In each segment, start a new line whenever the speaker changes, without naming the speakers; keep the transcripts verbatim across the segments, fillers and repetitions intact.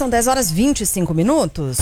São dez horas e vinte e cinco minutos.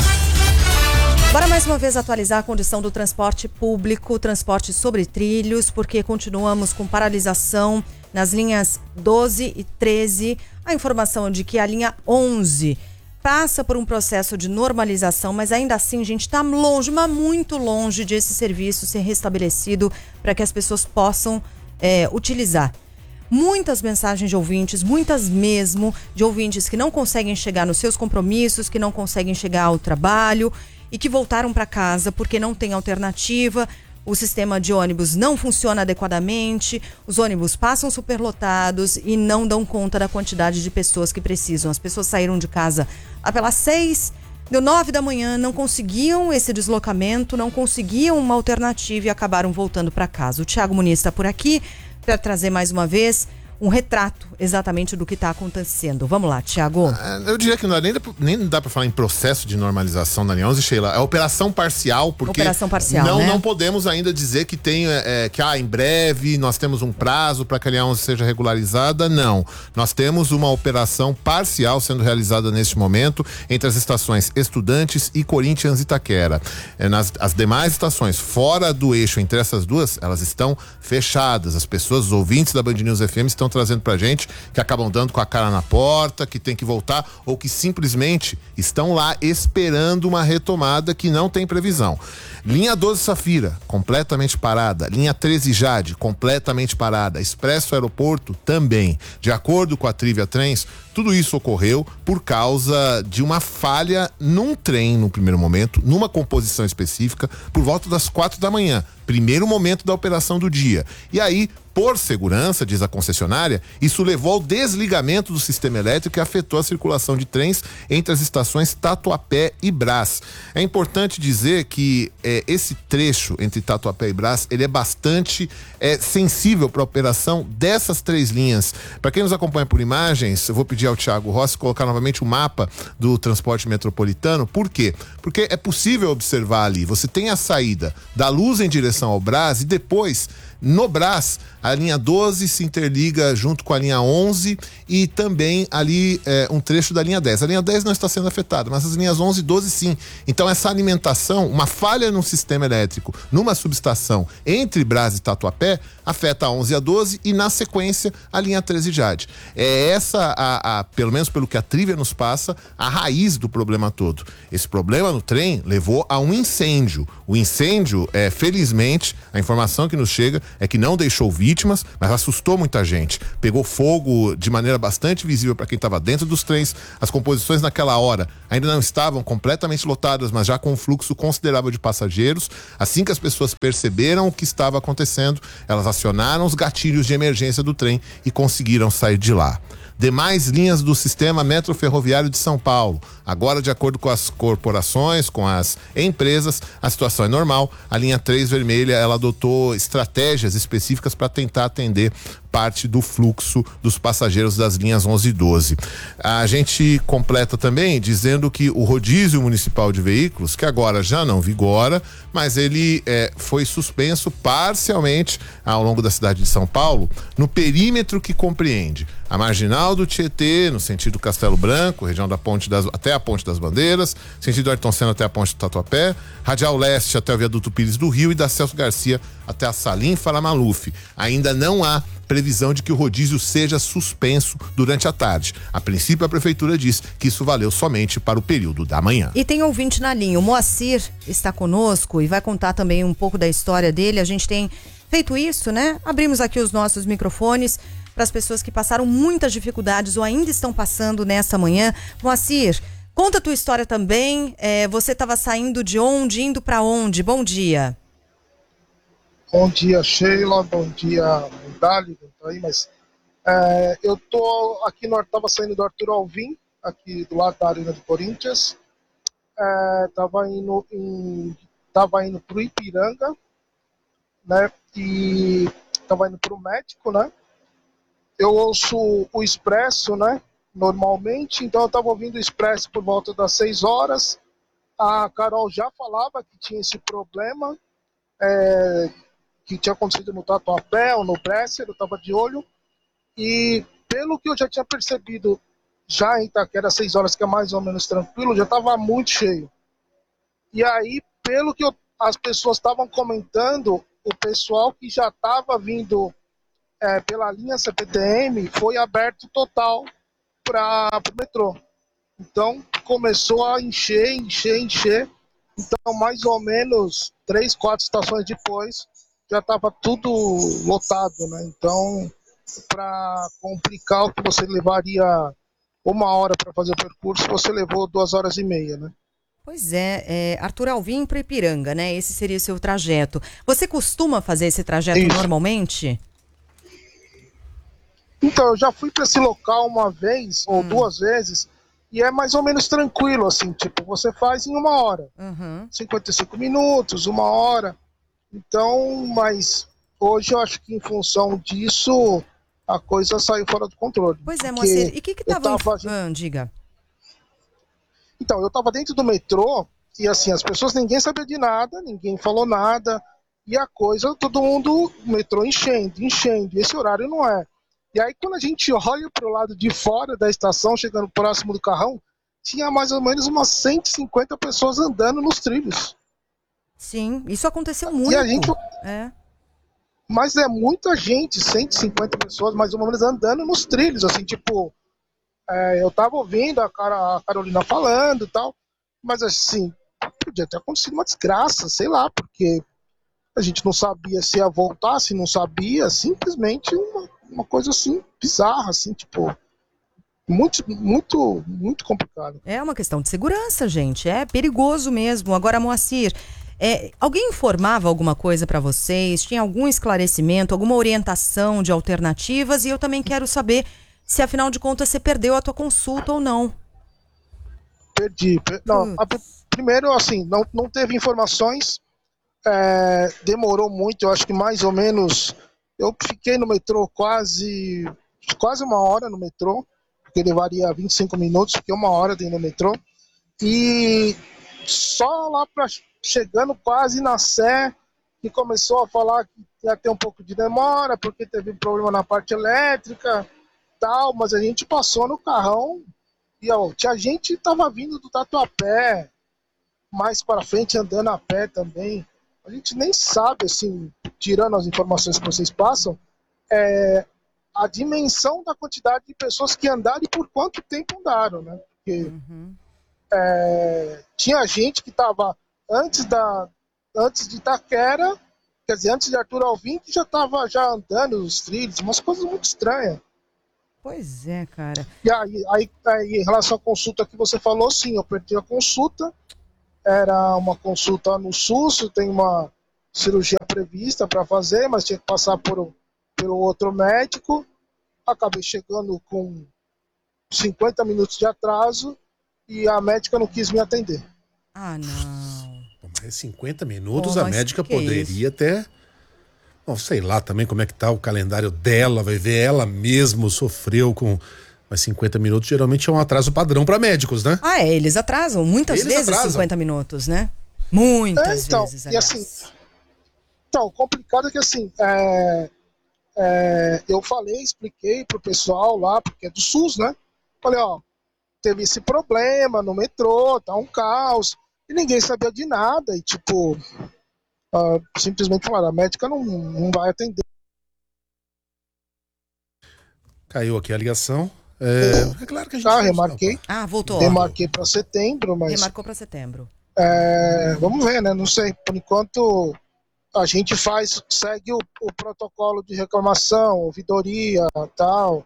Bora mais uma vez atualizar a condição do transporte público, transporte sobre trilhos, porque continuamos com paralisação nas linhas doze e treze. A informação de que a linha onze passa por um processo de normalização, mas ainda assim, gente, está longe, mas muito longe de esse serviço ser restabelecido para que as pessoas possam é, utilizar. Muitas mensagens de ouvintes, muitas mesmo, de ouvintes que não conseguem chegar nos seus compromissos, que não conseguem chegar ao trabalho e que voltaram para casa porque não tem alternativa. O sistema de ônibus não funciona adequadamente, os ônibus passam superlotados e não dão conta da quantidade de pessoas que precisam. As pessoas saíram de casa lá pelas seis, deu nove da manhã, não conseguiam esse deslocamento, não conseguiam uma alternativa e acabaram voltando para casa. O Thiago Muniz está por aqui para trazer mais uma vez um retrato exatamente do que está acontecendo. Vamos lá, Thiago.
Eu diria que não dá, nem, nem dá para falar em processo de normalização da linha onze, Sheila. É operação parcial, porque
operação parcial,
não,
né?
não podemos ainda dizer que tem é, que ah, em breve nós temos um prazo para que a linha onze seja regularizada. Não. Nós temos uma operação parcial sendo realizada neste momento entre as estações Estudantes e Corinthians Itaquera. É, nas, as demais estações fora do eixo entre essas duas, elas estão fechadas. As pessoas, os ouvintes da Band News F M estão trazendo pra gente que acabam dando com a cara na porta, que tem que voltar ou que simplesmente estão lá esperando uma retomada que não tem previsão. Linha doze Safira, completamente parada. Linha treze Jade, completamente parada. Expresso Aeroporto, também. De acordo com a Trivia Trens, tudo isso ocorreu por causa de uma falha num trem, no primeiro momento, numa composição específica, por volta das quatro da manhã. Primeiro momento da operação do dia. E aí, por segurança, diz a concessionária, isso levou ao desligamento do sistema elétrico e afetou a circulação de trens entre as estações Tatuapé e Brás. É importante dizer que é, esse trecho entre Tatuapé e Brás, ele é bastante é, sensível para a operação dessas três linhas. Para quem nos acompanha por imagens, eu vou pedir ao Thiago Rossi colocar novamente o mapa do transporte metropolitano. Por quê? Porque é possível observar ali, você tem a saída da Luz em direção ao Brás e depois, no Brás, a linha doze se interliga junto com a linha onze e também ali é, um trecho da linha dez. A linha dez não está sendo afetada, mas as linhas onze e doze sim. Então essa alimentação, uma falha no sistema elétrico, numa subestação entre Brás e Tatuapé, afeta a onze e a doze e na sequência a linha treze Jade. É essa, a, a, pelo menos pelo que a Trivia nos passa, a raiz do problema todo. Esse problema no trem levou a um incêndio. O incêndio, é, felizmente, a informação que nos chega é que não deixou vítimas, mas assustou muita gente. Pegou fogo de maneira bastante visível para quem estava dentro dos trens. As composições naquela hora ainda não estavam completamente lotadas, mas já com um fluxo considerável de passageiros. Assim que as pessoas perceberam o que estava acontecendo, elas acionaram os gatilhos de emergência do trem e conseguiram sair de lá. Demais linhas do sistema metroferroviário de São Paulo. Agora, de acordo com as corporações, com as empresas, a situação é normal. A linha três vermelha, ela adotou estratégias específicas para tentar atender parte do fluxo dos passageiros das linhas onze e doze. A gente completa também dizendo que o rodízio municipal de veículos, que agora já não vigora, mas ele é, foi suspenso parcialmente ao longo da cidade de São Paulo, no perímetro que compreende a Marginal do Tietê, no sentido Castelo Branco, região da Ponte das, até a Ponte das Bandeiras, sentido Ayrton Senna até a Ponte do Tatuapé, Radial Leste até o Viaduto Pires do Rio e da Celso Garcia até a Salim Faramaluf. Ainda não há previsão de que o rodízio seja suspenso durante a tarde. A princípio, a prefeitura diz que isso valeu somente para o período da manhã.
E tem ouvinte na linha. O Moacir está conosco e vai contar também um pouco da história dele. A gente tem feito isso, né? Abrimos aqui os nossos microfones para as pessoas que passaram muitas dificuldades ou ainda estão passando nessa manhã. Moacir, conta a tua história também. É, você estava saindo de onde, indo para onde? Bom dia.
Bom dia, Sheila. Bom dia, Dali. Aí, mas é, eu tô aqui no, tava saindo do Arthur Alvim, aqui do lado da Arena do Corinthians. É, tava indo em, tava indo pro Ipiranga, né? E tava indo pro médico, né? Eu ouço o Expresso, né? Normalmente, então eu tava ouvindo o Expresso por volta das seis horas. A Carol já falava que tinha esse problema. É, que tinha acontecido no Tatuapé ou no Bresser, eu estava de olho, e pelo que eu já tinha percebido já em Itaquera, seis horas, que é mais ou menos tranquilo, já estava muito cheio. E aí, pelo que eu, as pessoas estavam comentando, o pessoal que já estava vindo é, pela linha C P T M foi aberto total para o metrô. Então, começou a encher, encher, encher. Então, mais ou menos três, quatro estações depois, já estava tudo lotado, né? Então, para complicar o que você levaria uma hora para fazer o percurso, você levou duas horas e meia, né?
Pois é, é Arthur Alvim para Ipiranga, né? Esse seria o seu trajeto. Você costuma fazer esse trajeto Isso. normalmente?
Então, eu já fui para esse local uma vez ou hum. duas vezes e é mais ou menos tranquilo, assim, tipo, você faz em uma hora.
Uhum.
cinquenta e cinco minutos, uma hora. Então, mas hoje eu acho que em função disso a coisa saiu fora do controle.
Pois é, Moacir, e o que que tava... tava... Em... Ah, diga.
Então, eu tava dentro do metrô e assim, as pessoas, ninguém sabia de nada, ninguém falou nada, e a coisa, todo mundo, o metrô enchendo, enchendo, e esse horário não é. E aí, quando a gente olha pro lado de fora da estação, chegando próximo do carrão, tinha mais ou menos umas cento e cinquenta pessoas andando nos trilhos.
Sim, isso aconteceu muito.
E a gente...
É.
Mas é muita gente, cento e cinquenta pessoas, mais ou menos, andando nos trilhos, assim, tipo... É, eu tava ouvindo a, cara, a Carolina falando e tal, mas assim, podia ter acontecido uma desgraça, sei lá, porque a gente não sabia se ia voltar, se não sabia, simplesmente uma, uma coisa assim, bizarra, assim, tipo... Muito, muito, muito complicado.
É uma questão de segurança, gente, é perigoso mesmo. Agora, Moacir... É, alguém informava alguma coisa para vocês? Tinha algum esclarecimento, alguma orientação de alternativas? E eu também quero saber se, afinal de contas, você perdeu a tua consulta ou não.
Perdi. Per... Não, a, primeiro, assim, não, não teve informações. É, demorou muito, eu acho que mais ou menos... Eu fiquei no metrô quase, quase uma hora no metrô, porque levaria vinte e cinco minutos, fiquei uma hora dentro do metrô. E só lá para... chegando quase na Sé, que começou a falar que ia ter um pouco de demora, porque teve um problema na parte elétrica, tal, mas a gente passou no carrão e ó, tinha gente que estava vindo do Tatuapé, mais para frente andando a pé também. A gente nem sabe, assim, tirando as informações que vocês passam, é, a dimensão da quantidade de pessoas que andaram e por quanto tempo andaram, né? Porque uhum. é, tinha gente que estava antes da antes de Itaquera, quer dizer, antes de Arthur Alvim, que já estava já andando nos trilhos, umas coisas muito estranhas.
Pois é, cara.
E aí, aí, aí, em relação à consulta que você falou, sim, eu perdi a consulta. Era uma consulta no SUS, tem uma cirurgia prevista para fazer, mas tinha que passar por, pelo outro médico. Acabei chegando com cinquenta minutos de atraso e a médica não quis me atender.
Ah, não.
Mas cinquenta minutos, oh, a médica
que
poderia até... Bom, sei lá também como é que tá o calendário dela, vai ver, ela mesmo sofreu com... Mas cinquenta minutos geralmente é um atraso padrão para médicos, né?
Ah, é, eles atrasam muitas eles vezes atrasam. cinquenta minutos, né? Muitas é,
então,
vezes,
aliás. E assim, então, o complicado é que assim, é, é, eu falei, expliquei pro pessoal lá, porque é do SUS, né? Falei, ó, teve esse problema no metrô, tá um caos, e ninguém sabia de nada, e tipo, uh, simplesmente falaram, a médica não, não vai atender.
Caiu aqui a ligação. É, é claro que a gente...
Ah, remarquei.
Ah, voltou.
Remarquei para setembro, mas...
Remarcou para setembro.
É, vamos ver, né? Não sei, por enquanto a gente faz, segue o, o protocolo de reclamação, ouvidoria, tal.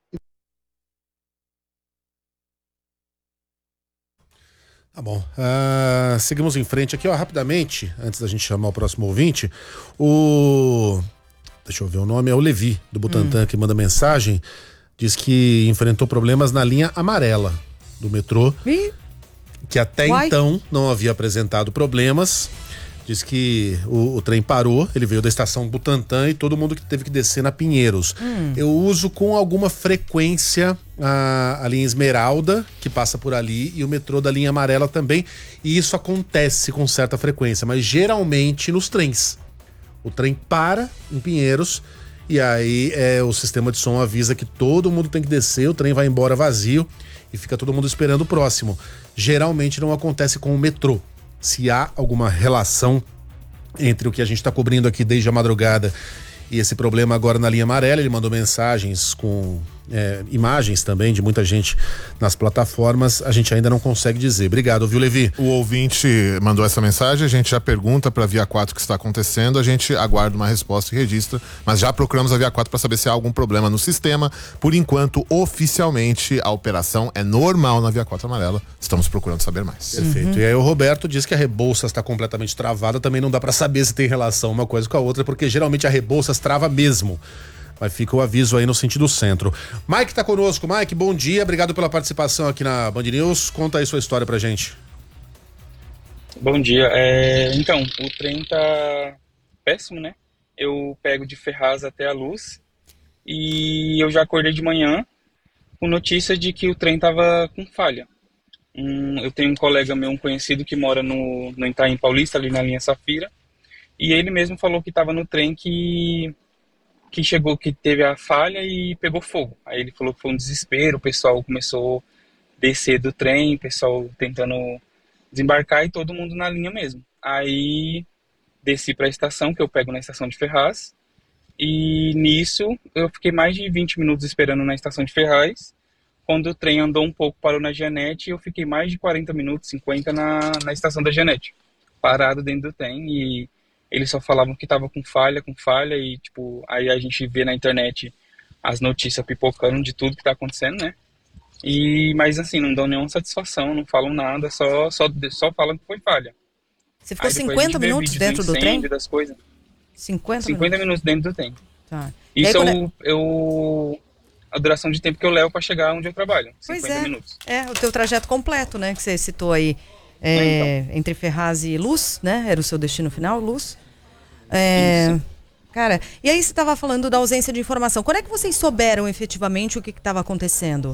Tá bom. Uh, seguimos em frente aqui, ó, rapidamente, antes da gente chamar o próximo ouvinte. O... Deixa eu ver o nome, é o Levi, do Butantã, hum. que manda mensagem. Diz que enfrentou problemas na linha amarela do metrô,
Ih?
que até Uai. então não havia apresentado problemas. Diz que o, o trem parou, ele veio da estação Butantã e todo mundo que teve que descer na Pinheiros. Hum. Eu uso com alguma frequência a, a linha Esmeralda, que passa por ali, e o metrô da linha amarela também, e isso acontece com certa frequência, mas geralmente nos trens. O trem para em Pinheiros e aí é, o sistema de som avisa que todo mundo tem que descer, o trem vai embora vazio e fica todo mundo esperando o próximo. Geralmente não acontece com o metrô. Se há alguma relação entre o que a gente está cobrindo aqui desde a madrugada e esse problema agora na linha amarela, ele mandou mensagens com é, imagens também de muita gente nas plataformas, a gente ainda não consegue dizer. Obrigado, viu, Levi?
O ouvinte mandou essa mensagem, a gente já pergunta para a Via quatro o que está acontecendo, a gente aguarda uma resposta e registra, mas já procuramos a Via quatro para saber se há algum problema no sistema. Por enquanto, oficialmente, a operação é normal na Via quatro amarela. Estamos procurando saber mais.
Perfeito. Uhum. E aí o Roberto diz que a Rebouças está completamente travada, também não dá para saber se tem relação uma coisa com a outra, porque geralmente a Rebouças trava mesmo. Mas fica o aviso aí no sentido centro. Mike tá conosco. Mike, bom dia. Obrigado pela participação aqui na Band News. Conta aí sua história pra gente.
Bom dia. É, então, o trem tá péssimo, né? Eu pego de Ferraz até a Luz e eu já acordei de manhã com notícia de que o trem tava com falha. Um, eu tenho um colega meu, um conhecido, que mora no, no Itaim Paulista, ali na linha Safira, e ele mesmo falou que tava no trem que... que chegou, que teve a falha e pegou fogo. Aí ele falou que foi um desespero, o pessoal começou a descer do trem, o pessoal tentando desembarcar e todo mundo na linha mesmo. Aí desci para a estação, que eu pego na estação de Ferraz, e nisso eu fiquei mais de vinte minutos esperando na estação de Ferraz. Quando o trem andou um pouco, parou na Gianete, eu fiquei mais de quarenta minutos, cinquenta na, na estação da Gianete, parado dentro do trem, e eles só falavam que tava com falha, com falha, e tipo, aí a gente vê na internet as notícias pipocando de tudo que tá acontecendo, né? E, mas assim, não dão nenhuma satisfação, não falam nada, só, só, só falam que foi falha.
Você ficou cinquenta minutos dentro do, do trem?
Das coisas.
cinquenta,
cinquenta minutos dentro do trem.
Tá.
Isso
aí,
é
quando...
o, eu, a duração de tempo que eu levo para chegar onde eu trabalho.
Pois
cinquenta
é,
minutos.
é, o teu trajeto completo, né, que você citou aí, é, então. Entre Ferraz e Luz, né, era o seu destino final, Luz. É, cara, e aí você estava falando da ausência de informação. Quando é que vocês souberam efetivamente o que estava acontecendo?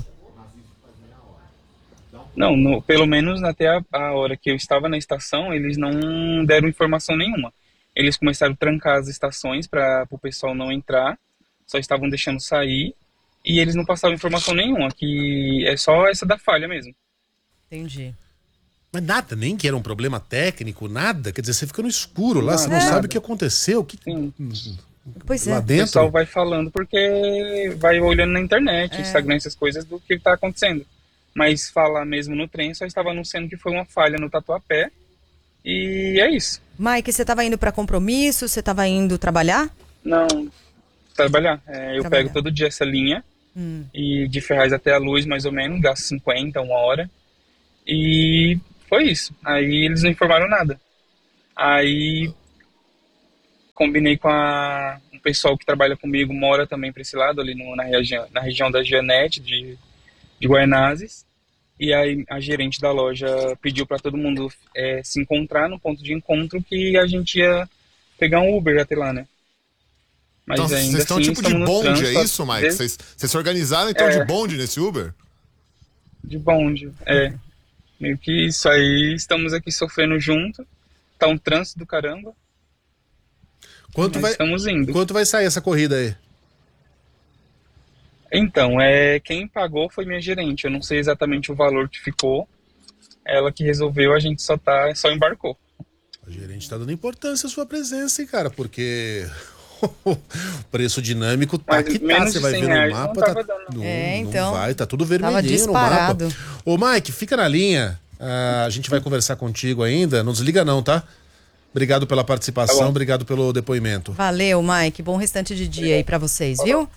Não, no, pelo menos até a, a hora que eu estava na estação, eles não deram informação nenhuma. Eles começaram a trancar as estações para o pessoal não entrar, só estavam deixando sair, e eles não passavam informação nenhuma, que é só essa da falha mesmo.
Entendi.
Mas nada, nem que era um problema técnico, nada. Quer dizer, você fica no escuro lá, não, você não é. sabe o que aconteceu. O que...
Sim.
Pois é.
Lá dentro.
O pessoal vai falando porque vai olhando na internet, é. Instagram, essas coisas do que está acontecendo. Mas falar mesmo no trem, só estava anunciando que foi uma falha no Tatuapé. E é isso.
Mike, você estava indo para compromisso? Você estava indo trabalhar?
Não, trabalhar. É, eu trabalhar. pego todo dia essa linha. Hum. E de Ferraz até a Luz, mais ou menos, gasto cinquenta, uma hora. E foi isso. Aí eles não informaram nada. Aí combinei com a, um pessoal que trabalha comigo, mora também para esse lado, ali no, na, região, na região da Gianete, de, de Guaianazes. E aí a gerente da loja pediu para todo mundo é, se encontrar no ponto de encontro, que a gente ia pegar um Uber até lá, né? Mas
então,
ainda
vocês estão
assim,
tipo de bonde,
trânsito,
é isso, Mike? Vocês vezes... se organizaram então é, de bonde nesse Uber?
De bonde, é. Meio que isso aí, estamos aqui sofrendo junto. Tá um trânsito do caramba.
Quanto vai,
estamos indo.
Quanto vai sair essa corrida aí?
Então, é, quem pagou foi minha gerente. Eu não sei exatamente o valor que ficou. Ela que resolveu, a gente só, tá, só embarcou.
A gerente tá dando importância à sua presença, hein, cara? Porque o preço dinâmico tá que tá. Você vai ver no mapa. Tá, não,
é, então,
não vai, tá tudo vermelhinho no mapa. Ô, Mike, fica na linha. Uh, a gente vai conversar contigo ainda. Não desliga não, tá? Obrigado pela participação, tá, obrigado pelo depoimento.
Valeu, Mike. Bom restante de dia obrigado aí pra vocês, viu?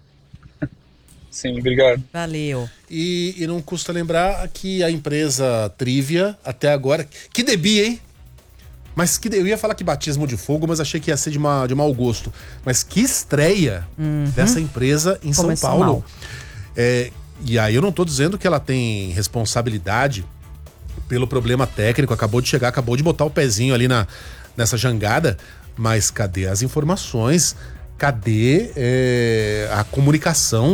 Sim, obrigado.
Valeu.
E, e não custa lembrar que a empresa Trivia, até agora... Que debia, hein? Mas que, eu ia falar que batismo de fogo, mas achei que ia ser de, uma, de mau gosto. Mas que estreia uhum. dessa empresa em Começou São Paulo. É, e aí eu não tô dizendo que ela tem responsabilidade pelo problema técnico, acabou de chegar, acabou de botar o pezinho ali na, nessa jangada, mas cadê as informações? Cadê é, a comunicação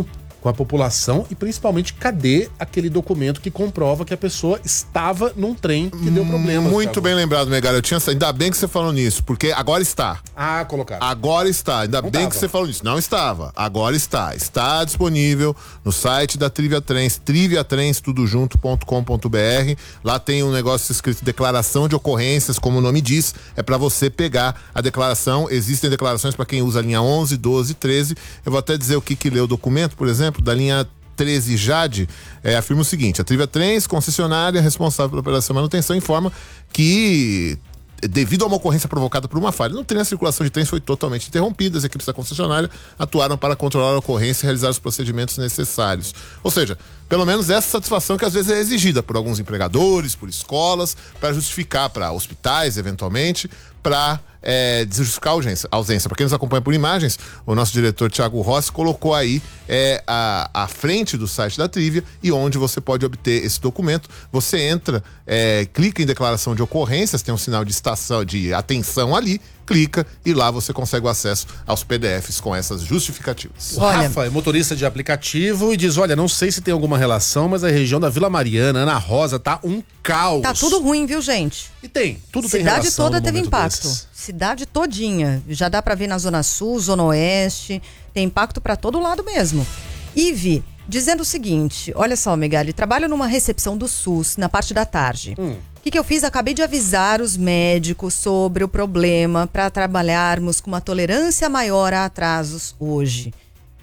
com a população e principalmente cadê aquele documento que comprova que a pessoa estava num trem que deu problema.
Muito
Thiago.
bem lembrado, Megali. Eu tinha, ainda bem que você falou nisso, porque agora está.
Ah, colocaram.
Agora está. Ainda
Não
bem
tava.
que você falou nisso. Não estava. Agora está. Está disponível no site da Trivia Trens, triviatrens tudo junto ponto com ponto b r. Lá tem um negócio escrito declaração de ocorrências, como o nome diz, é para você pegar a declaração. Existem declarações para quem usa a linha onze, doze, treze. Eu vou até dizer o que que lê o documento, por exemplo, da linha treze Jade, é, afirma o seguinte: a Trivia Trens, concessionária responsável pela operação de manutenção, informa que, devido a uma ocorrência provocada por uma falha no trem, a circulação de trens foi totalmente interrompida. As equipes da concessionária atuaram para controlar a ocorrência e realizar os procedimentos necessários. Ou seja, pelo menos essa satisfação que às vezes é exigida por alguns empregadores, por escolas, para justificar para hospitais, eventualmente, para é, justificar a ausência. ausência. Para quem nos acompanha por imagens, o nosso diretor Thiago Rossi colocou aí é, a, a frente do site da Trivia e onde você pode obter esse documento. Você entra, é, clica em declaração de ocorrências, tem um sinal de estação, de atenção ali, clica e lá você consegue o acesso aos P D Fs com essas justificativas.
O Rafa é motorista de aplicativo e diz, olha, não sei se tem alguma relação, mas a região da Vila Mariana, Ana Rosa, tá um caos.
Tá tudo ruim, viu, gente?
E tem, tudo tem
Cidade
relação
toda
no
teve
momento
impacto.
desses.
Cidade todinha. Já dá pra ver na Zona Sul, Zona Oeste. Tem impacto pra todo lado mesmo. Ive, dizendo o seguinte, olha só, Megali, trabalho numa recepção do SUS na parte da tarde.
Hum.
O que, que eu fiz? Acabei de avisar os médicos sobre o problema para trabalharmos com uma tolerância maior a atrasos hoje.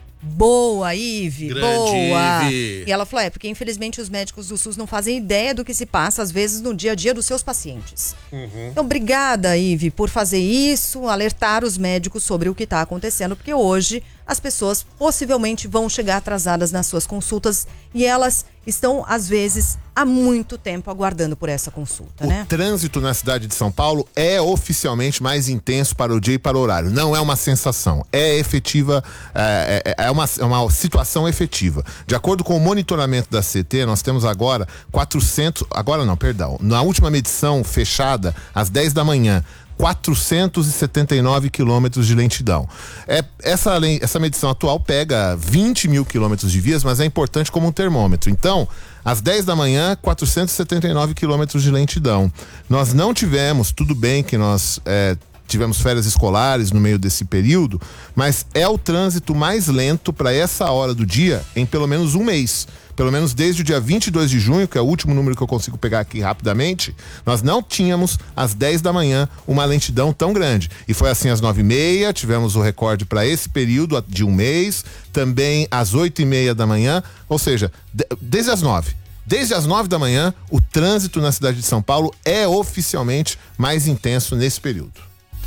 Boa, Ive,
Grande
boa.
Ive.
E ela falou, é, porque infelizmente os médicos do SUS não fazem ideia do que se passa, às vezes, no dia a dia dos seus pacientes. Uhum. Então, obrigada, Ive, por fazer isso, alertar os médicos sobre o que está acontecendo, porque hoje as pessoas possivelmente vão chegar atrasadas nas suas consultas e elas estão, às vezes, há muito tempo aguardando por essa consulta,
o
né?
trânsito na cidade de São Paulo é oficialmente mais intenso para o dia e para o horário. Não é uma sensação, é efetiva, é, é, é, uma, é uma situação efetiva. De acordo com o monitoramento da C T, nós temos agora quatrocentos, agora não, perdão, na última medição fechada, às dez da manhã, quatrocentos e setenta e nove quilômetros de lentidão. É, essa, essa medição atual pega vinte mil quilômetros de vias, mas é importante como um termômetro. Então, às dez da manhã, quatrocentos e setenta e nove quilômetros de lentidão. Nós não tivemos, tudo bem que nós é, tivemos férias escolares no meio desse período, mas é o trânsito mais lento para essa hora do dia em pelo menos um mês. Pelo menos desde o dia vinte e dois de junho, que é o último número que eu consigo pegar aqui rapidamente, nós não tínhamos às dez da manhã uma lentidão tão grande. E foi assim às nove e meia, tivemos o recorde para esse período de um mês, também às oito e meia da manhã, ou seja, de, desde as nove. Desde as nove da manhã, o trânsito na cidade de São Paulo é oficialmente mais intenso nesse período.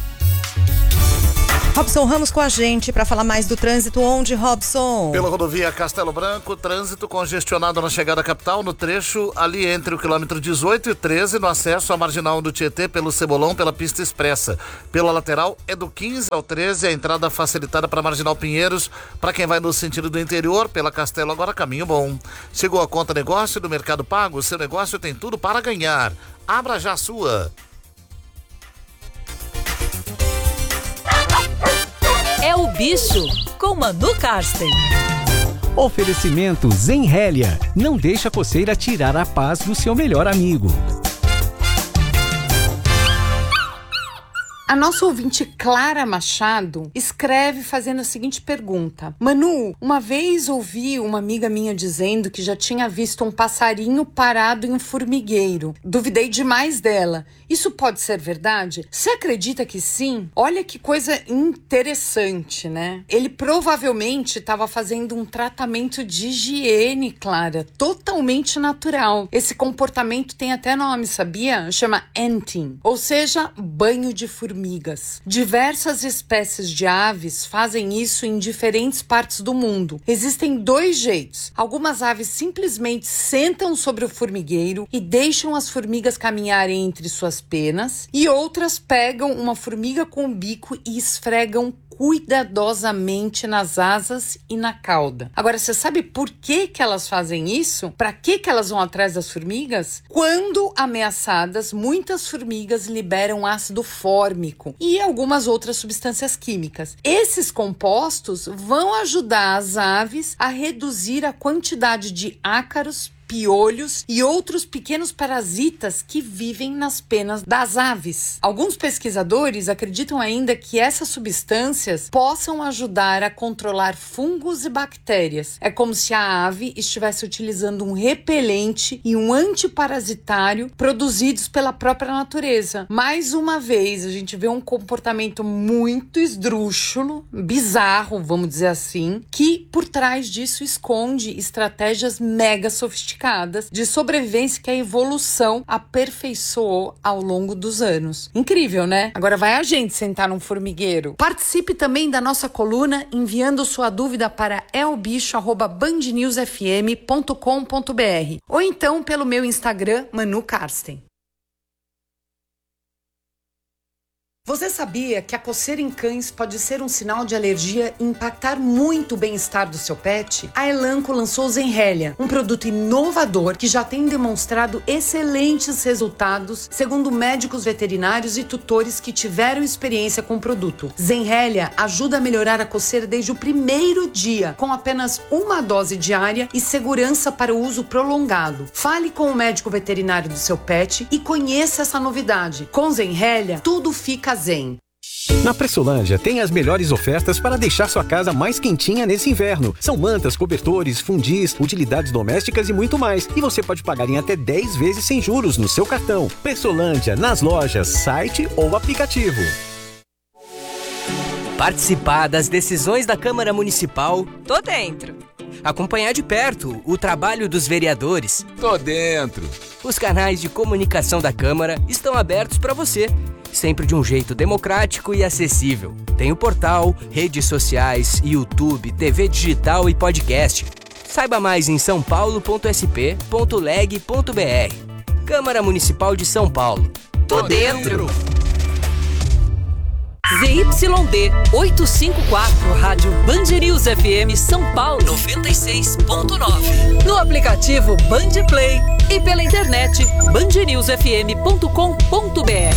Robson Ramos com a gente para falar mais do trânsito. Onde, Robson?
Pela rodovia Castelo Branco, trânsito congestionado na chegada à capital, no trecho ali entre o quilômetro dezoito e treze, no acesso à marginal do Tietê, pelo Cebolão, pela pista expressa. Pela lateral é do quinze ao treze, a entrada facilitada para a marginal Pinheiros, para quem vai no sentido do interior, pela Castelo, agora caminho bom. Chegou a conta negócio do Mercado Pago, seu negócio tem tudo para ganhar. Abra já a sua.
É o Bicho, com Manu Karsten.
Oferecimento Zenrélia. Não deixa a coceira tirar a paz do seu melhor amigo.
A nossa ouvinte Clara Machado escreve fazendo a seguinte pergunta. Manu, uma vez ouvi uma amiga minha dizendo que já tinha visto um passarinho parado em um formigueiro. Duvidei demais dela. Isso pode ser verdade? Você acredita que sim? Olha que coisa interessante, né? Ele provavelmente estava fazendo um tratamento de higiene, Clara, totalmente natural. Esse comportamento tem até nome, sabia? Chama anting, ou seja, banho de formiga. Diversas espécies de aves fazem isso em diferentes partes do mundo. Existem dois jeitos. Algumas aves simplesmente sentam sobre o formigueiro e deixam as formigas caminharem entre suas penas, e outras pegam uma formiga com o bico e esfregam cuidadosamente nas asas e na cauda. Agora, você sabe por que que elas fazem isso? Para que que elas vão atrás das formigas? Quando ameaçadas, muitas formigas liberam ácido fórmico e algumas outras substâncias químicas. Esses compostos vão ajudar as aves a reduzir a quantidade de ácaros, piolhos e outros pequenos parasitas que vivem nas penas das aves. Alguns pesquisadores acreditam ainda que essas substâncias possam ajudar a controlar fungos e bactérias. É como se a ave estivesse utilizando um repelente e um antiparasitário produzidos pela própria natureza. Mais uma vez, a gente vê um comportamento muito esdrúxulo, bizarro, vamos dizer assim, que por trás disso esconde estratégias mega sofisticadas de sobrevivência que a evolução aperfeiçoou ao longo dos anos. Incrível, né? Agora vai a gente sentar num formigueiro. Participe também da nossa coluna enviando sua dúvida para elbicho arroba band news f m ponto com ponto b r ou então pelo meu Instagram, Manu Karsten. Você sabia que a coceira em cães pode ser um sinal de alergia e impactar muito o bem-estar do seu pet? A Elanco lançou o Zenrelia, um produto inovador que já tem demonstrado excelentes resultados, segundo médicos veterinários e tutores que tiveram experiência com o produto. Zenrelia ajuda a melhorar a coceira desde o primeiro dia, com apenas uma dose diária e segurança para o uso prolongado. Fale com o médico veterinário do seu pet e conheça essa novidade. Com Zenrelia, tudo fica zen.
Na Pressolândia tem as melhores ofertas para deixar sua casa mais quentinha nesse inverno. São mantas, cobertores, fundis, utilidades domésticas e muito mais. E você pode pagar em até dez vezes sem juros no seu cartão. Pressolândia, nas lojas, site ou aplicativo.
Participar das decisões da Câmara Municipal?
Tô dentro.
Acompanhar de perto o trabalho dos vereadores?
Tô dentro.
Os canais de comunicação da Câmara estão abertos para você, sempre de um jeito democrático e acessível. Tem o portal, redes sociais, YouTube, T V digital e podcast. Saiba mais em são paulo ponto s p ponto leg ponto b r. Câmara Municipal de São Paulo.
Tô dentro. Z Y D oitocentos e cinquenta e quatro, Rádio Band News F M São Paulo noventa e seis ponto nove. No aplicativo Band Play e pela internet band news f m ponto com ponto b r.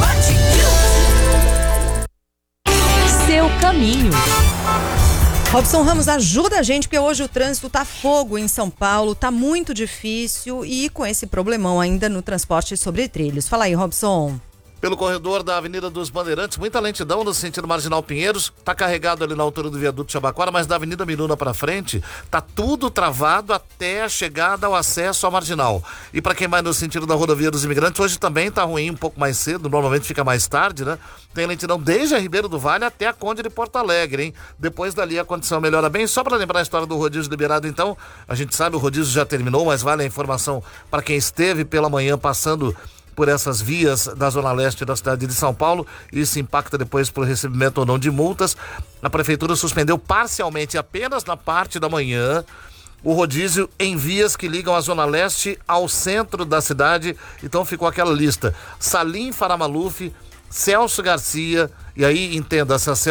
Seu caminho.
Robson Ramos, ajuda a gente, porque hoje o trânsito tá fogo em São Paulo, tá muito difícil e com esse problemão ainda no transporte sobre trilhos. Fala aí, Robson.
Pelo corredor da Avenida dos Bandeirantes, muita lentidão no sentido Marginal Pinheiros, tá carregado ali na altura do viaduto Jabaquara, mas da Avenida Miruna para frente, tá tudo travado até a chegada ao acesso à Marginal. E para quem vai no sentido da Rodovia dos Imigrantes, hoje também tá ruim, um pouco mais cedo, normalmente fica mais tarde, né? Tem lentidão desde a Ribeiro do Vale até a Conde de Porto Alegre, hein? Depois dali a condição melhora bem. Só para lembrar a história do rodízio liberado, então, a gente sabe o rodízio já terminou, mas vale a informação para quem esteve pela manhã passando por essas vias da Zona Leste da cidade de São Paulo. Isso impacta depois por recebimento ou não de multas. A Prefeitura suspendeu parcialmente, apenas na parte da manhã, o rodízio em vias que ligam a Zona Leste ao centro da cidade. Então ficou aquela lista: Salim Faramaluf, Celso Garcia, e aí entenda, se a